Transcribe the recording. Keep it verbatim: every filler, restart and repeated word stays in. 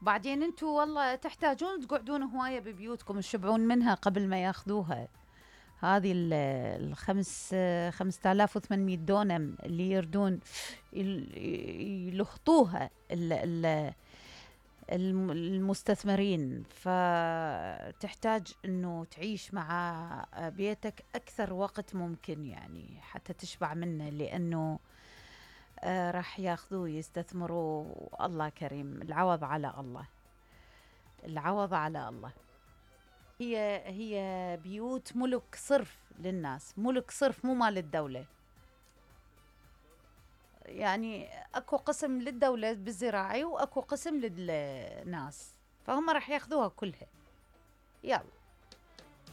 وبعدين انتم والله تحتاجون تقعدون هوايه ببيوتكم تشبعون منها قبل ما ياخذوها. هذه ال- الخمس خمسة آلاف وثمانمئة دونم اللي يردون يل- يلخطوها ال- ال- الم- المستثمرين، فتحتاج انه تعيش مع بيتك اكثر وقت ممكن يعني حتى تشبع منه، لانه آه، راح ياخذوه يستثمروا. الله كريم، العوض على الله، العوض على الله. هي هي بيوت ملك صرف للناس، ملك صرف مو مال الدولة. يعني اكو قسم للدولة بالزراعي واكو قسم للناس، فهم راح ياخذوها كلها. يلا.